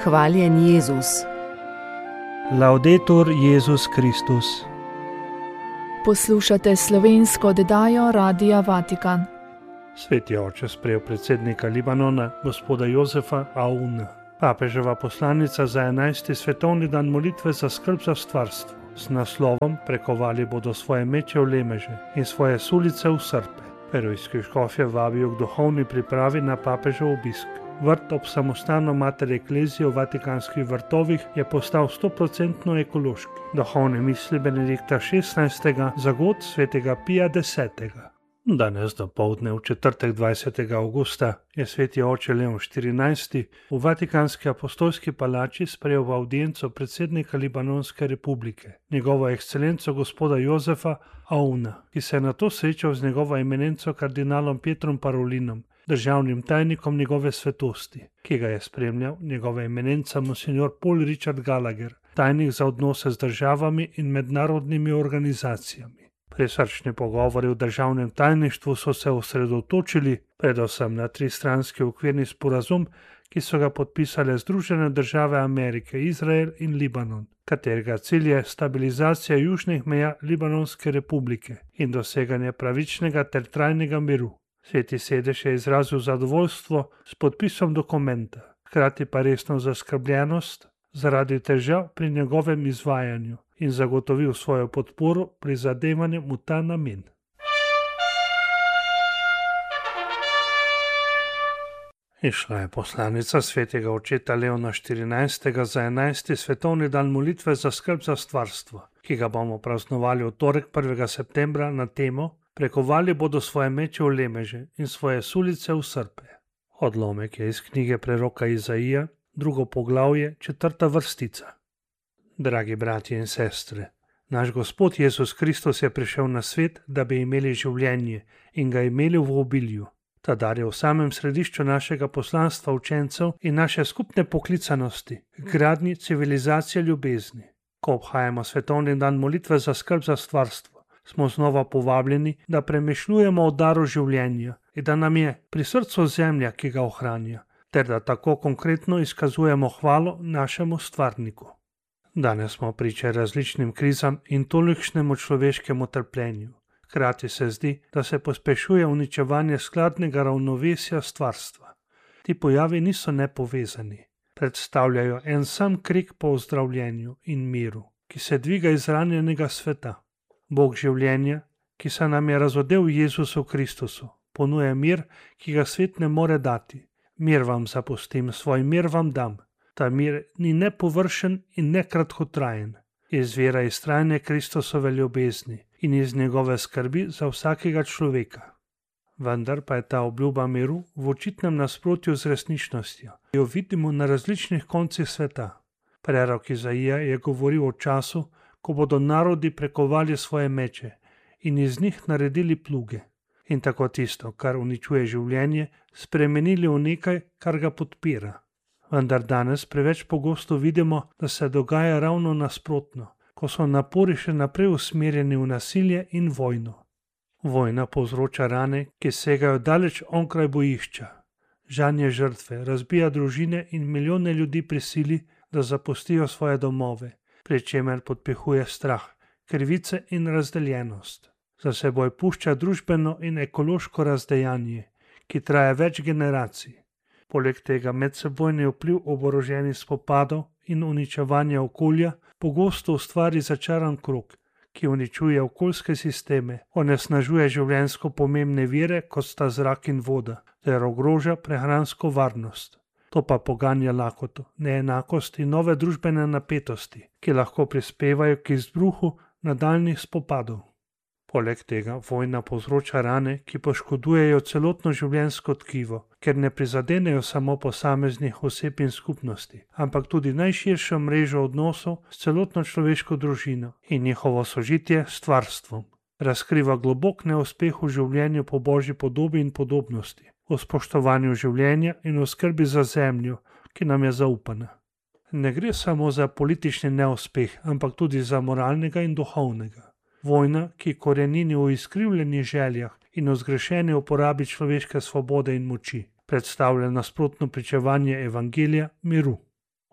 Hvaljen Jezus. Laudetur Jezus Kristus. Poslušate slovensko oddajo Radia Vatikan. Sveti oče sprejel predsednika Libanona, gospoda Jozefa Aouna. Papeževa poslanica za 11. svetovni dan molitve za skrb za stvarstvo s naslovom Prekovali bodo svoje meče v lemeže in svoje sulice v srpe. Perujski škofje vabijo k duhovni pripravi na papežev obisk. Vrt ob samostanu Mater Ecclesiae v Vatikanskih vrtovih je postal 100% ekološki. Duhovne misli Benedikta XVI. Za god svetega Pija X. Danes dopoldne, v četrtek 20. avgusta, je sveti oče Leon XIV. V Vatikanski apostolski palači sprejel v avdienco predsednika Libanonske republike, njegovo ekscelenco gospoda Jozefa Aouna, ki se je nato srečal z njegovo eminenco kardinalom Pietrom Parolinom, državnim tajnikom njegove svetosti, ki ga je spremljal njegova eminenca monsignor Paul Richard Gallagher, tajnik za odnose z državami in mednarodnimi organizacijami. Prisrčni pogovori v državnem tajništvu so se osredotočili predvsem na tristranski okvirni sporazum, ki so ga podpisale Združene države Amerike, Izrael in Libanon, katerega cilj je stabilizacija južnih meja Libanonske republike in doseganje pravičnega ter trajnega miru. Sveti sedež je izrazil zadovoljstvo s podpisom dokumenta, hkrati pa resno zaskrbljenost zaradi težav pri njegovem izvajanju in zagotovil svojo podporo prizadevanjem v ta namen. Išla je poslanica svetega očeta Leona XIV. Za 11. svetovni dan molitve za skrb za stvarstvo, ki ga bomo praznovali v torek 1. septembra na temo Prekovali bodo svoje meče v lemeže in svoje sulice v srpe. Odlomek je iz knjige preroka Izaija, 2. poglavje, 4. vrstica. Dragi bratje in sestre, naš Gospod Jezus Kristus je prišel na svet, da bi imeli življenje in ga imeli v obilju. Ta dar je v samem središču našega poslanstva učencev in naše skupne poklicanosti k gradnji civilizacije ljubezni. Ko obhajamo svetovni dan molitve za skrb za stvarstvo, smo znova povabljeni, da premišljujemo o daru življenja in da nam je pri srcu zemlja, ki ga ohranja, ter da tako konkretno izkazujemo hvalo našemu stvarniku. Danes smo priče različnim krizam in tolikšnemu človeškemu trpljenju. Hkrati se zdi, da se pospešuje uničevanje skladnega ravnovesja stvarstva. Ti pojavi niso nepovezani. Predstavljajo en sam krik po ozdravljenju in miru, ki se dviga iz ranjenega sveta. Bog življenja, ki se nam je razodel v Jezusu Kristusu, ponuja mir, ki ga svet ne more dati. Mir vam zapustim, svoj mir vam dam. Ta mir ni nepovršen in ne kratkotrajen. Izvira iz trajne Kristusove ljubezni in iz njegove skrbi za vsakega človeka. Vendar pa je ta obljuba miru v očitnem nasprotju z resničnostjo, ki jo vidimo na različnih koncih sveta. Prerok Izaija je govoril o času, ko bodo narodi prekovali svoje meče in iz njih naredili pluge in tako tisto, kar uničuje življenje, spremenili v nekaj, kar ga podpira. Vendar danes preveč pogosto vidimo, da se dogaja ravno nasprotno, ko so napori še naprej usmerjeni v nasilje in vojno. Vojna povzroča rane, ki segajo daleč onkraj bojišča. Žanje žrtve, razbija družine in milijone ljudi prisili, da zapustijo svoje domove, pri čemer podpihuje strah, krivice in razdeljenost. Za seboj pušča družbeno in ekološko razdejanje, ki traja več generacij. Poleg tega medsebojni vpliv oboroženih spopadov in uničevanja okolja pogosto ustvari začaran krog, ki uničuje okoljske sisteme, onesnažuje življenjsko pomembne vire, kot sta zrak in voda, ter ogroža prehransko varnost. To pa poganja lakoto, neenakost in nove družbene napetosti, ki lahko prispevajo k izbruhu nadaljnjih spopadov. Poleg tega vojna povzroča rane, ki poškodujejo celotno življenjsko tkivo, ker ne prizadenejo samo posameznih oseb in skupnosti, ampak tudi najširšo mrežo odnosov s celotno človeško družino in njihovo sožitje s stvarstvom. Razkriva globok neuspeh v življenju po božji podobi in podobnosti, o spoštovanju življenja in o skrbi za zemljo, ki nam je zaupana. Ne gre samo za politični neuspeh, ampak tudi za moralnega in duhovnega. Vojna, ki korenini v izkrivljenih željah in v zgrešeni uporabi človeške svobode in moči, predstavlja nasprotno pričevanje evangelija miru.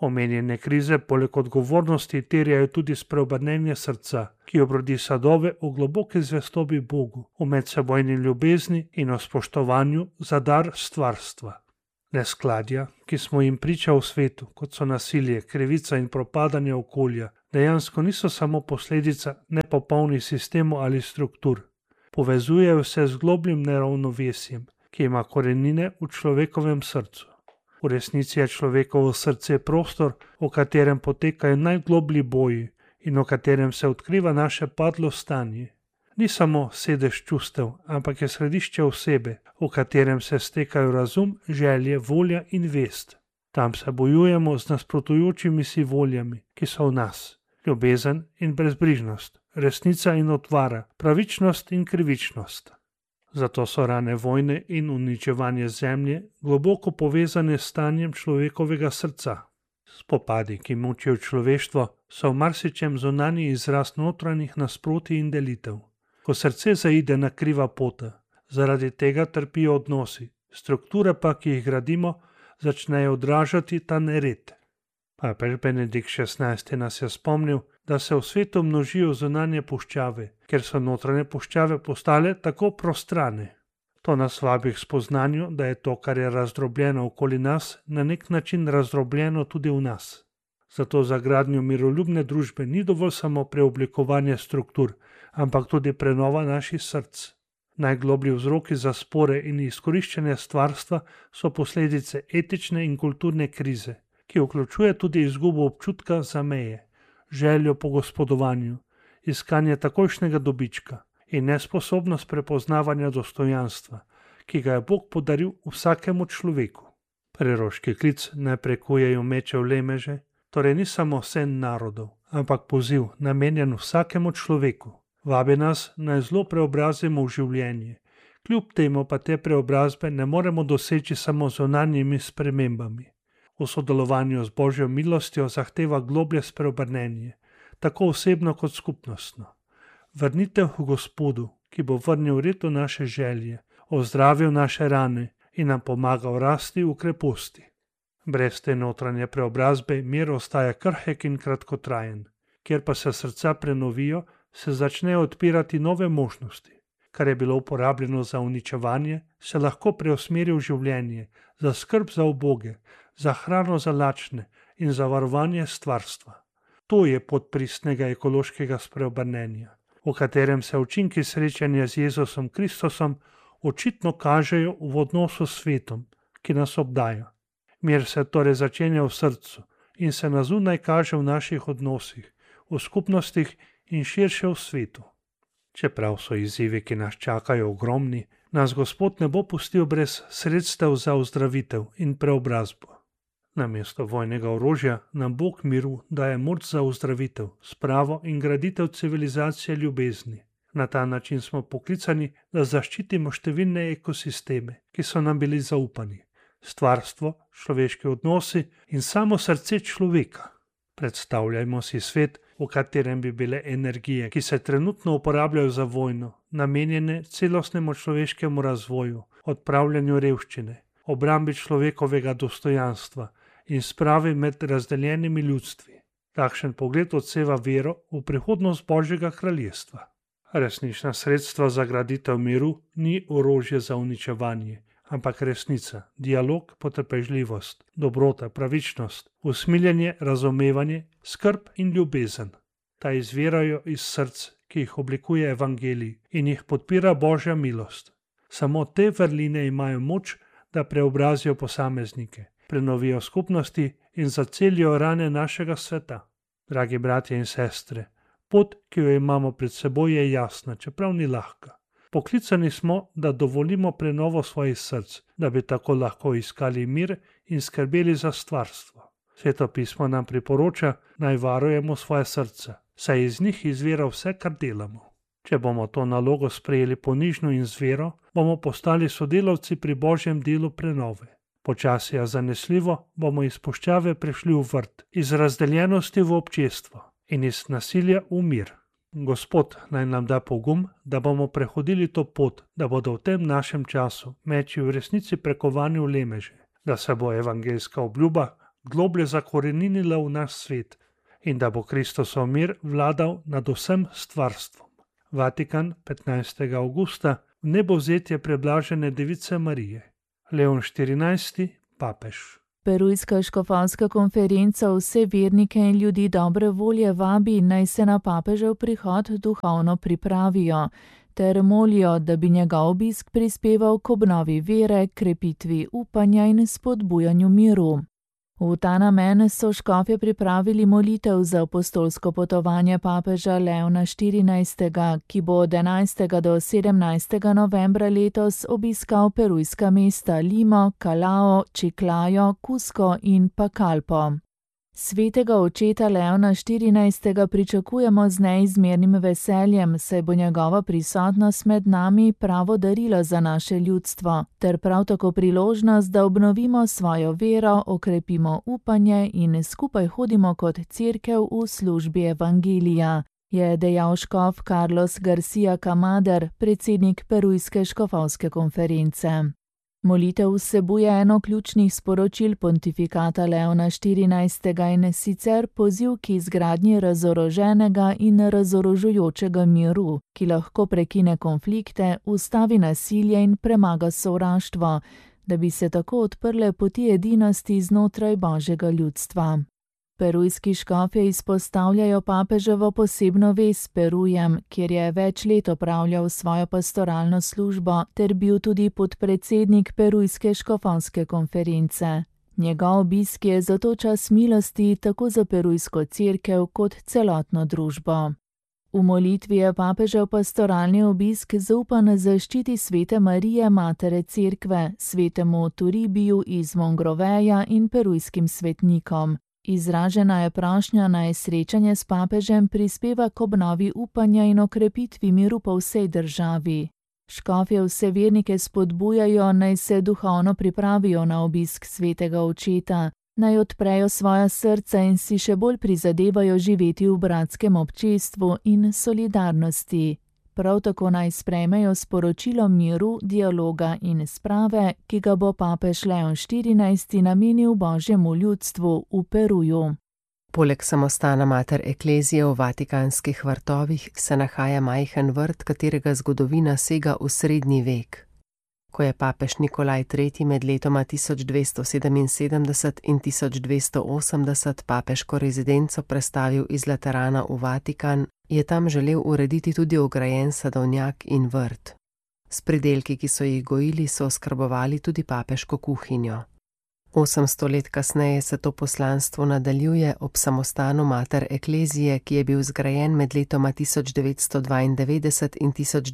Omenjene krize poleg odgovornosti terjajo tudi spreobrnenje srca, ki obrodi sadove v globoki zvestobi Bogu, v medsebojni ljubezni in o spoštovanju za dar stvarstva. Neskladja, ki smo jim priča v svetu, kot so nasilje, krivica in propadanje okolja, dejansko niso samo posledica nepopolnih sistemov ali struktur. Povezujejo se z globljim neravnovesjem, ki ima korenine v človekovem srcu. V resnici je človekovo srce prostor, v katerem potekajo najgloblji boji in v katerem se odkriva naše padlo stanje. Ni samo sedež čustev, ampak je središče osebe, v katerem se stekajo razum, želje, volja in vest. Tam se bojujemo z nasprotujočimi si voljami, ki so v nas. Ljubezen in brezbrižnost, resnica in otvara, pravičnost in krivičnost. Zato so rane vojne in uničevanje zemlje globoko povezane s stanjem človekovega srca. Spopadi, ki mučijo človeštvo, so v marsičem zunanji izraz notranjih nasprotij in delitev. Ko srce zaide na kriva pota, zaradi tega trpijo odnosi, strukture pa, ki jih gradimo, začnejo odražati ta nered. Papež Benedikt XVI nas je spomnil, da se v svetu množijo zunanje puščave, ker so notranje puščave postale tako prostrane. To nas vabi k spoznanju, da je to, kar je razdrobljeno okoli nas, na nek način razdrobljeno tudi v nas. Zato za gradnjo miroljubne družbe ni dovolj samo preoblikovanje struktur, ampak tudi prenova naših src. Najgloblji vzroki za spore in izkoriščanje stvarstva so posledice etične in kulturne krize, ki vključuje tudi izgubo občutka za meje, željo po gospodovanju, iskanje takojšnjega dobička in nesposobnost prepoznavanja dostojanstva, ki ga je Bog podaril vsakemu človeku. Preroški klic naj prekujejo meče v lemeže, torej ni samo sen narodov, ampak poziv namenjen vsakemu človeku. Vabi nas, naj zlo preobrazimo v življenje, kljub temu pa te preobrazbe ne moremo doseči samo z zunanjimi spremembami. V sodelovanju z Božjo milostjo zahteva globlje spreobrnenje, tako osebno kot skupnostno. Vrnitev k Gospodu, ki bo vrnil red v naše želje, ozdravil naše rane in nam pomagal rasti v kreposti. Brez te notranje preobrazbe mir ostaja krhek in kratkotrajen, kjer pa se srca prenovijo, se začnejo odpirati nove možnosti. Kar je bilo uporabljeno za uničevanje, se lahko preusmeri v življenje, za skrb za uboge, za hrano za lačne in za varovanje stvarstva. To je pot pristnega ekološkega spreobrnenja, v katerem se učinki srečanja z Jezusom Kristusom očitno kažejo v odnosu s svetom, ki nas obdaja. Mir se torej začenja v srcu in se na zunaj kaže v naših odnosih, v skupnostih in širše v svetu. Čeprav so izzivi, ki nas čakajo, ogromni, nas Gospod ne bo pustil brez sredstev za ozdravitev in preobrazbo. Namesto vojnega orožja nam Bog miru daje moč za ozdravitev, spravo in graditev civilizacije ljubezni. Na ta način smo poklicani, da zaščitimo številne ekosisteme, ki so nam bili zaupani. Stvarstvo, človeški odnosi in samo srce človeka. Predstavljajmo si svet, v katerem bi bile energije, ki se trenutno uporabljajo za vojno, namenjene celostnemu človeškemu razvoju, odpravljanju revščine, obrambi človekovega dostojanstva in spravi med razdeljenimi ljudstvi. Takšen pogled odseva vero v prihodnost Božjega kraljestva. Resnična sredstva za graditev miru ni orožje za uničevanje, ampak resnica, dialog, potrpežljivost, dobrota, pravičnost, usmiljenje, razumevanje, skrb in ljubezen. Ta izvirajo iz src, ki jih oblikuje evangelij in jih podpira Božja milost. Samo te vrline imajo moč, da preobrazijo posameznike, prenovijo skupnosti in zacelijo rane našega sveta. Dragi bratje in sestre, pot, ki jo imamo pred seboj, je jasna, čeprav ni lahka. Poklicani smo, da dovolimo prenovo svojih src, da bi tako lahko iskali mir in skrbeli za stvarstvo. Sveto pismo nam priporoča, naj varujemo svoje srca, saj iz njih izvira vse, kar delamo. Če bomo to nalogo sprejeli ponižno in z vero, bomo postali sodelavci pri Božjem delu prenove. Počasi, a zanesljivo bomo iz puščave prešli v vrt, iz razdeljenosti v občestvo in iz nasilja v mir. Gospod naj nam da pogum, da bomo prehodili to pot, da bodo v tem našem času meči v resnici prekovani v lemeže, da se bo evangeljska obljuba globlje zakoreninila v naš svet in da bo Kristusov mir vladal nad vsem stvarstvom. Vatikan, 15. avgusta, nebovzetje preblažene device Marije. Leon XIV, papež. Perujska škofovska konferenca vse vernike in ljudi dobre volje vabi, naj se na papežev prihod duhovno pripravijo, ter molijo, da bi njegov obisk prispeval k obnovi vere, krepitvi upanja in spodbujanju miru. V ta namen so škofje pripravili molitev za apostolsko potovanje papeža Leona XIV., ki bo od 11. do 17. novembra letos obiskal perujska mesta Limo, Callao, Chiclayo, Cusco in Pacalpo. Svetega očeta Leona XIV. Pričakujemo z neizmernim veseljem, saj bo njegova prisotnost med nami pravo darilo za naše ljudstvo, ter prav tako priložnost, da obnovimo svojo vero, okrepimo upanje in skupaj hodimo kot cerkev v službi evangelija, je dejal škof Carlos Garcia Camader, predsednik Perujske škofovske konference. Molitev vsebuje eno ključnih sporočil pontifikata Leona XIV. In sicer poziv k izgradnji razoroženega in razorožujočega miru, ki lahko prekine konflikte, ustavi nasilje in premaga sovraštvo, da bi se tako odprle poti edinosti znotraj Božjega ljudstva. Perujski škofje izpostavljajo papeževo posebno vez s Perujem, kjer je več let opravljal svojo pastoralno službo ter bil tudi podpredsednik Perujske škofovske konference. Njegov obisk je zato čas milosti tako za perujsko cerkev kot celotno družbo. V molitvi je papežev pastoralni obisk zaupan zaščiti svete Marije, matere cerkve, svetemu Turibiju iz Mongroveja in perujskim svetnikom. Izražena je prošnja, naj srečanje s papežem prispeva k obnovi upanja in okrepitvi miru po vsej državi. Škofje vse vernike spodbujajo, naj se duhovno pripravijo na obisk svetega očeta, naj odprejo svoja srca in si še bolj prizadevajo živeti v bratskem občestvu in solidarnosti. Prav tako naj sprejmejo sporočilo miru, dialoga in sprave, ki ga bo papež Leon XIV. Namenil Božjemu ljudstvu v Peruju. Poleg samostana Mater Ecclesiae v Vatikanskih vrtovih se nahaja majhen vrt, katerega zgodovina sega v srednji vek. Ko je papež Nikolaj III. Med letoma 1277 in 1280 papeško rezidenco prestavil iz Laterana v Vatikan, je tam želel urediti tudi ograjen sadovnjak in vrt. S pridelki, ki so jih gojili, so oskrbovali tudi papeško kuhinjo. 800 let kasneje se to poslanstvo nadaljuje ob samostanu Mater Ecclesiae, ki je bil zgrajen med letoma 1992 in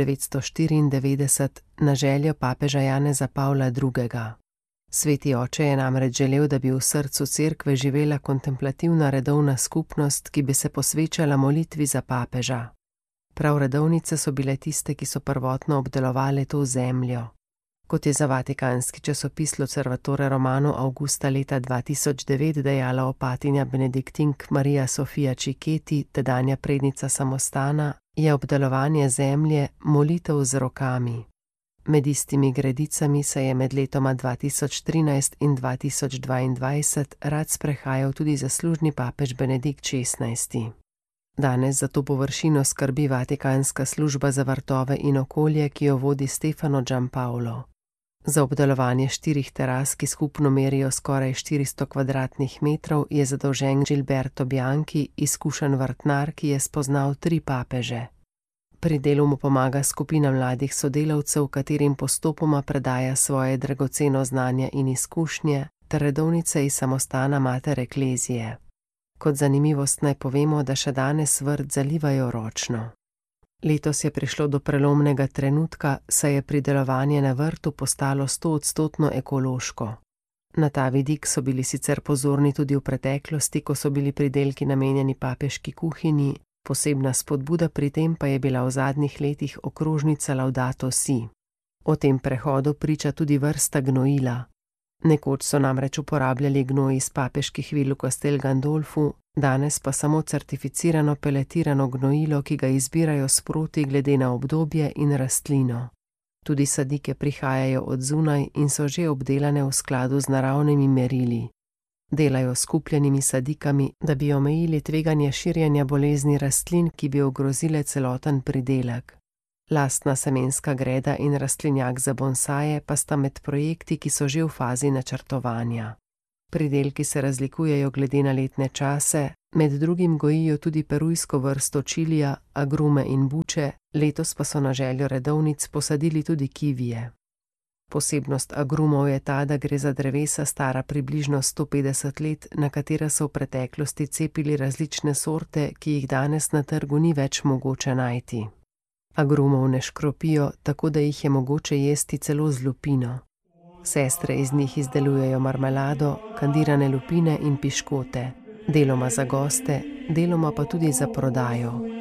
1994 na željo papeža Janeza Pavla II. Sveti oče je namreč želel, da bi v srcu cerkve živela kontemplativna redovna skupnost, ki bi se posvečala molitvi za papeža. Prav redovnice so bile tiste, ki so prvotno obdelovale to zemljo. Kot je za vatikanski časopis L'Osservatore Romano avgusta leta 2009 dejala opatinja benediktink Marija Sofia Cicchetti, tedanja prednica samostana, je obdelovanje zemlje molitev z rokami. Med istimi gredicami se je med letoma 2013 in 2022 rad sprehajal tudi zaslužni papež Benedikt XVI. Danes za to površino skrbi Vatikanska služba za vrtove in okolje, ki jo vodi Stefano Giampaolo. Za obdelovanje 4 teras, ki skupno merijo skoraj 400 kvadratnih metrov, je zadolžen Gilberto Bianchi, izkušen vrtnar, ki je spoznal 3 papeže. Pri delu mu pomaga skupina mladih sodelavcev, katerim postopoma predaja svoje dragoceno znanje in izkušnje, ter redovnice iz samostana Mater Ecclesiae. Kot zanimivost naj povemo, da še danes vrt zalivajo ročno. Letos je prišlo do prelomnega trenutka, saj je pridelovanje na vrtu postalo 100% ekološko. Na ta vidik so bili sicer pozorni tudi v preteklosti, ko so bili pridelki namenjeni papeški kuhinji, posebna spodbuda pri tem pa je bila v zadnjih letih okrožnica Laudato Si. O tem prehodu priča tudi vrsta gnojila. Nekoč so namreč uporabljali gnoj iz papeških vil v Castel Gandolfu, danes pa samo certificirano peletirano gnojilo, ki ga izbirajo sproti glede na obdobje in rastlino. Tudi sadike prihajajo od zunaj in so že obdelane v skladu z naravnimi merili. Delajo s kupljenimi sadikami, da bi omejili tveganje širjenja bolezni rastlin, ki bi ogrozile celoten pridelek. Lastna semenska greda in rastlinjak za bonsaje pa sta med projekti, ki so že v fazi načrtovanja. Pridelki se razlikujejo glede na letne čase, med drugim gojijo tudi perujsko vrsto čilija, agrume in buče, letos pa so na željo redovnic posadili tudi kivije. Posebnost agrumov je ta, da gre za drevesa stara približno 150 let, na katera so v preteklosti cepili različne sorte, ki jih danes na trgu ni več mogoče najti. Agrumov ne škropijo, tako da jih je mogoče jesti celo z lupino. Sestre iz njih izdelujejo marmelado, kandirane lupine in piškote, deloma za goste, deloma pa tudi za prodajo.